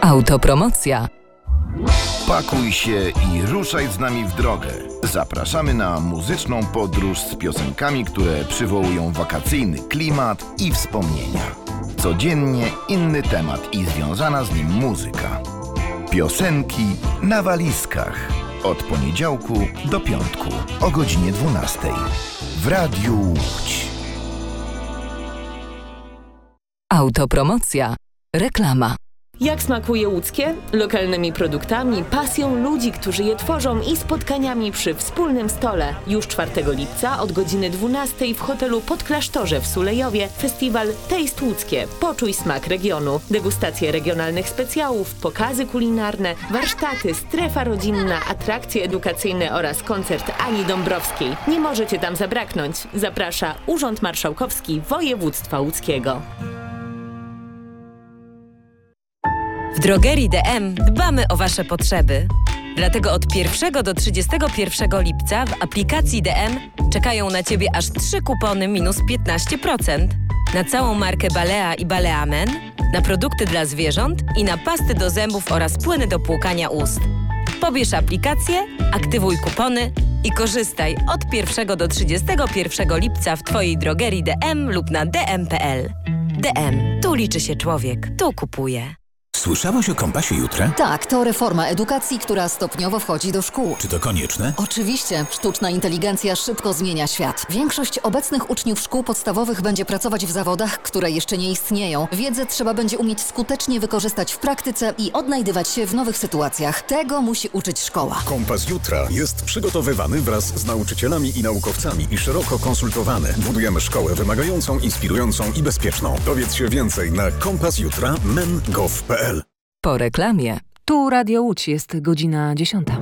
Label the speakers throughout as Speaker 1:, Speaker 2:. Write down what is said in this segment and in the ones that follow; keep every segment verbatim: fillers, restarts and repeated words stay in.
Speaker 1: Autopromocja.
Speaker 2: Pakuj się i ruszaj z nami w drogę. Zapraszamy na muzyczną podróż z piosenkami, które przywołują wakacyjny klimat i wspomnienia. Codziennie inny temat i związana z nim muzyka. Piosenki na walizkach. Od poniedziałku do piątku o godzinie dwunastej. W Radiu Łódź.
Speaker 1: Autopromocja. Reklama.
Speaker 3: Jak smakuje łódzkie? Lokalnymi produktami, pasją ludzi, którzy je tworzą i spotkaniami przy wspólnym stole. Już czwartego lipca od godziny dwunastej w hotelu Podklasztorze w Sulejowie festiwal Taste Łódzkie. Poczuj smak regionu. Degustacje regionalnych specjałów, pokazy kulinarne, warsztaty, strefa rodzinna, atrakcje edukacyjne oraz koncert Ani Dąbrowskiej. Nie możecie tam zabraknąć. Zaprasza Urząd Marszałkowski Województwa Łódzkiego.
Speaker 4: W drogerii D M dbamy o Wasze potrzeby. Dlatego od pierwszego do trzydziestego pierwszego lipca w aplikacji D M czekają na Ciebie aż trzy kupony minus piętnaście procent. Na całą markę Balea i Balea Men, na produkty dla zwierząt i na pasty do zębów oraz płyny do płukania ust. Pobierz aplikację, aktywuj kupony i korzystaj od pierwszego do trzydziestego pierwszego lipca w Twojej drogerii D M lub na d m kropka p l. D M. Tu liczy się człowiek. Tu kupuje.
Speaker 5: Słyszałaś o Kompasie Jutra?
Speaker 6: Tak, to reforma edukacji, która stopniowo wchodzi do szkół.
Speaker 5: Czy to konieczne?
Speaker 6: Oczywiście. Sztuczna inteligencja szybko zmienia świat. Większość obecnych uczniów szkół podstawowych będzie pracować w zawodach, które jeszcze nie istnieją. Wiedzę trzeba będzie umieć skutecznie wykorzystać w praktyce i odnajdywać się w nowych sytuacjach. Tego musi uczyć szkoła.
Speaker 7: Kompas Jutra jest przygotowywany wraz z nauczycielami i naukowcami i szeroko konsultowany. Budujemy szkołę wymagającą, inspirującą i bezpieczną. Dowiedz się więcej na kompas jutra kropka men kropka gov kropka p l.
Speaker 1: Po reklamie.
Speaker 8: Tu Radio Łódź, jest godzina dziesiąta.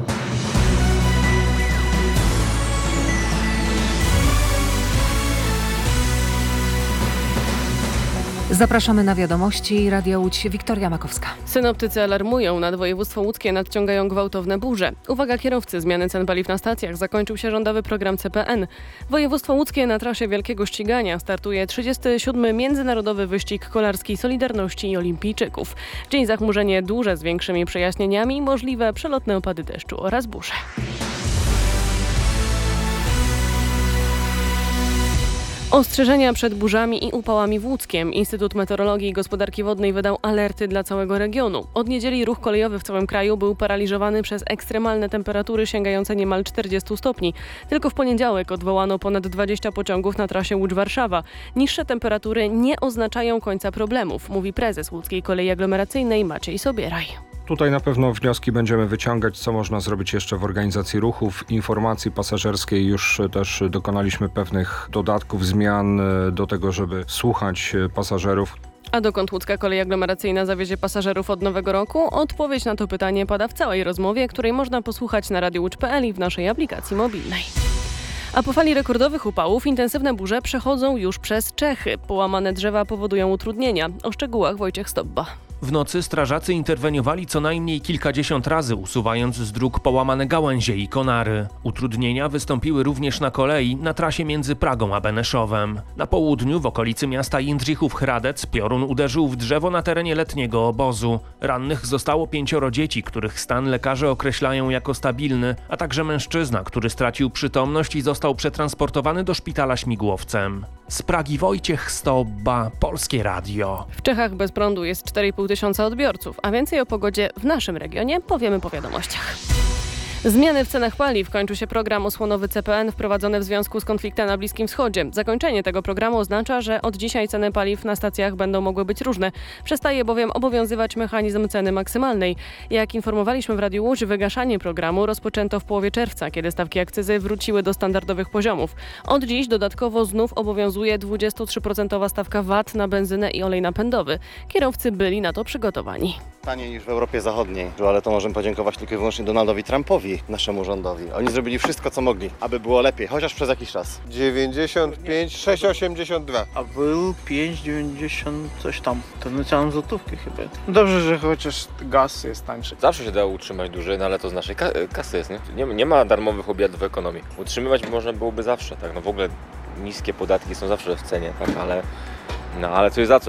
Speaker 8: Zapraszamy na wiadomości. Radio Łódź, Wiktoria Makowska.
Speaker 9: Synoptycy alarmują, nad województwo łódzkie nadciągają gwałtowne burze. Uwaga kierowcy, zmiany cen paliw na stacjach. Zakończył się rządowy program C P N. Województwo łódzkie na trasie wielkiego ścigania startuje trzydziesty siódmy Międzynarodowy Wyścig Kolarski Solidarności i Olimpijczyków. Dzień zachmurzenie duże z większymi przejaśnieniami, możliwe przelotne opady deszczu oraz burze. Ostrzeżenia przed burzami i upałami w Łódzkiem. Instytut Meteorologii i Gospodarki Wodnej wydał alerty dla całego regionu. Od niedzieli ruch kolejowy w całym kraju był paraliżowany przez ekstremalne temperatury sięgające niemal czterdziestu stopni. Tylko w poniedziałek odwołano ponad dwadzieścia pociągów na trasie Łódź-Warszawa. Niższe temperatury nie oznaczają końca problemów, mówi prezes Łódzkiej Kolei Aglomeracyjnej Maciej Sobieraj.
Speaker 10: Tutaj na pewno wnioski będziemy wyciągać, co można zrobić jeszcze w organizacji ruchów, informacji pasażerskiej. Już też dokonaliśmy pewnych dodatków, zmian do tego, żeby słuchać pasażerów.
Speaker 9: A dokąd Łódzka Kolej Aglomeracyjna zawiezie pasażerów od nowego roku? Odpowiedź na to pytanie pada w całej rozmowie, której można posłuchać na radiu łódź kropka p l i w naszej aplikacji mobilnej. A po fali rekordowych upałów intensywne burze przechodzą już przez Czechy. Połamane drzewa powodują utrudnienia. O szczegółach Wojciech Stobba.
Speaker 11: W nocy strażacy interweniowali co najmniej kilkadziesiąt razy, usuwając z dróg połamane gałęzie i konary. Utrudnienia wystąpiły również na kolei na trasie między Pragą a Beneszowem. Na południu, w okolicy miasta Jędrzejów-Hradec, piorun uderzył w drzewo na terenie letniego obozu. Rannych zostało pięcioro dzieci, których stan lekarze określają jako stabilny, a także mężczyzna, który stracił przytomność i został przetransportowany do szpitala śmigłowcem. Z Pragi Wojciech Stobba, Polskie Radio.
Speaker 9: W Czechach bez prądu jest cztery i pół tysiąca odbiorców, a więcej o pogodzie w naszym regionie powiemy po wiadomościach. Zmiany w cenach paliw. Kończy się program osłonowy C P N wprowadzony w związku z konfliktem na Bliskim Wschodzie. Zakończenie tego programu oznacza, że od dzisiaj ceny paliw na stacjach będą mogły być różne. Przestaje bowiem obowiązywać mechanizm ceny maksymalnej. Jak informowaliśmy w Radiu Łódź, wygaszanie programu rozpoczęto w połowie czerwca, kiedy stawki akcyzy wróciły do standardowych poziomów. Od dziś dodatkowo znów obowiązuje dwudziestotrzyprocentowa stawka V A T na benzynę i olej napędowy. Kierowcy byli na to przygotowani.
Speaker 12: Taniej niż w Europie Zachodniej, ale to możemy podziękować tylko i wyłącznie Donaldowi Trumpowi, naszemu rządowi. Oni zrobili wszystko, co mogli, aby było lepiej, chociaż przez jakiś czas.
Speaker 13: dziewięćdziesiąt pięć, sześć osiemdziesiąt dwa.
Speaker 14: A był pięć dziewięćdziesiąt coś tam. To na całą złotówkę chyba. Dobrze, że chociaż gaz jest tańszy.
Speaker 15: Zawsze się dało utrzymać dłużej, no ale to z naszej ka- kasy jest, nie? nie? Nie ma darmowych obiadów w ekonomii. Utrzymywać można byłoby zawsze, tak? No w ogóle niskie podatki są zawsze w cenie, tak? Ale, no ale coś za coś.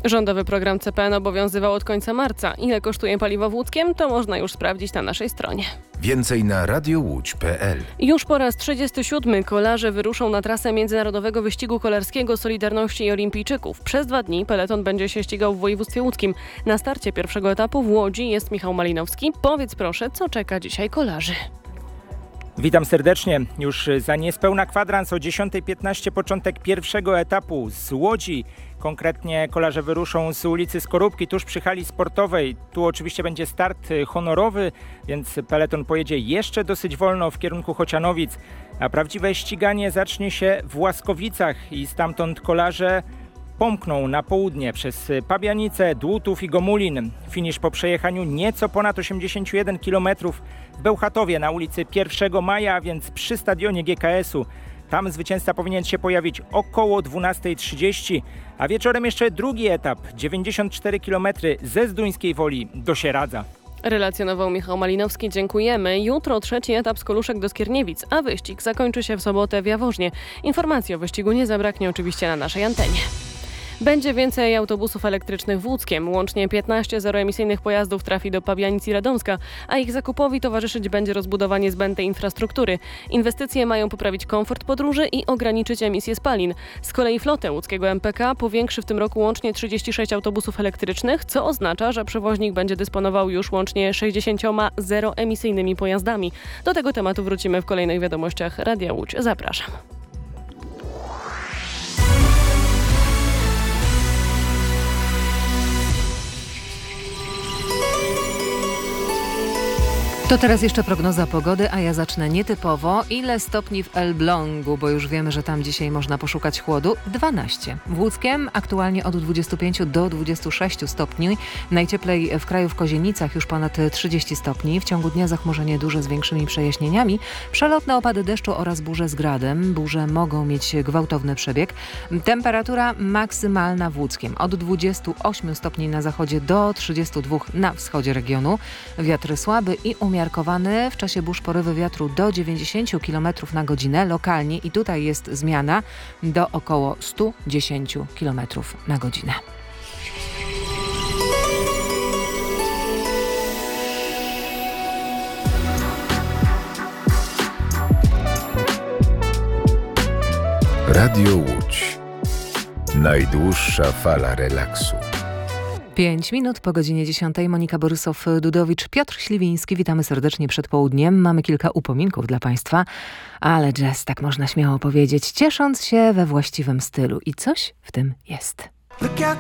Speaker 9: Rządowy program C P N obowiązywał od końca marca. Ile kosztuje paliwo w Łódzkiem, to można już sprawdzić na naszej stronie.
Speaker 16: Więcej na radiowódź kropka p l.
Speaker 9: Już po raz trzydziesty siódmy kolarze wyruszą na trasę Międzynarodowego Wyścigu Kolarskiego Solidarności i Olimpijczyków. Przez dwa dni peleton będzie się ścigał w województwie łódzkim. Na starcie pierwszego etapu w Łodzi jest Michał Malinowski. Powiedz proszę, co czeka dzisiaj kolarzy?
Speaker 17: Witam serdecznie. Już za niespełna kwadrans o dziesiąta piętnaście początek pierwszego etapu z Łodzi. Konkretnie kolarze wyruszą z ulicy Skorupki tuż przy hali sportowej. Tu oczywiście będzie start honorowy, więc peleton pojedzie jeszcze dosyć wolno w kierunku Chocianowic. A prawdziwe ściganie zacznie się w Łaskowicach i stamtąd kolarze pomkną na południe przez Pabianice, Dłutów i Gomulin. Finisz po przejechaniu nieco ponad osiemdziesiąt jeden kilometrów w Bełchatowie na ulicy pierwszego maja, a więc przy stadionie G K S-u. Tam zwycięzca powinien się pojawić około dwunasta trzydzieści, a wieczorem jeszcze drugi etap, dziewięćdziesiąt cztery kilometry ze Zduńskiej Woli do Sieradza.
Speaker 9: Relacjonował Michał Malinowski, dziękujemy. Jutro trzeci etap z Koluszek do Skierniewic, a wyścig zakończy się w sobotę w Jaworznie. Informacji o wyścigu nie zabraknie oczywiście na naszej antenie. Będzie więcej autobusów elektrycznych w Łódzkiem. Łącznie piętnaście zeroemisyjnych pojazdów trafi do Pabianic i Radomska, a ich zakupowi towarzyszyć będzie rozbudowanie zbędnej infrastruktury. Inwestycje mają poprawić komfort podróży i ograniczyć emisję spalin. Z kolei flotę łódzkiego M P K powiększy w tym roku łącznie trzydzieści sześć autobusów elektrycznych, co oznacza, że przewoźnik będzie dysponował już łącznie sześćdziesięcioma zeroemisyjnymi pojazdami. Do tego tematu wrócimy w kolejnych wiadomościach Radia Łódź. Zapraszam.
Speaker 8: To teraz jeszcze prognoza pogody, a ja zacznę nietypowo. Ile stopni w Elblągu, bo już wiemy, że tam dzisiaj można poszukać chłodu? dwanaście. W Łódzkiem aktualnie od dwudziestu pięciu do dwudziestu sześciu stopni. Najcieplej w kraju w Kozienicach już ponad trzydzieści stopni. W ciągu dnia zachmurzenie duże z większymi przejaśnieniami. Przelotne opady deszczu oraz burze z gradem. Burze mogą mieć gwałtowny przebieg. Temperatura maksymalna w Łódzkiem od dwudziestu ośmiu stopni na zachodzie do trzydziestu dwóch na wschodzie regionu. Wiatr słaby i umiarkowany. W czasie burz porywy wiatru do dziewięćdziesięciu kilometrów na godzinę lokalnie i tutaj jest zmiana do około stu dziesięciu kilometrów na godzinę.
Speaker 16: Radio Łódź. Najdłuższa fala relaksu.
Speaker 8: Pięć minut po godzinie dziesiątej. Monika Borysow-Dudowicz, Piotr Śliwiński. Witamy serdecznie przed południem. Mamy kilka upominków dla Państwa, ale jazz, tak można śmiało powiedzieć, ciesząc się we właściwym stylu. I coś w tym jest.
Speaker 18: Look out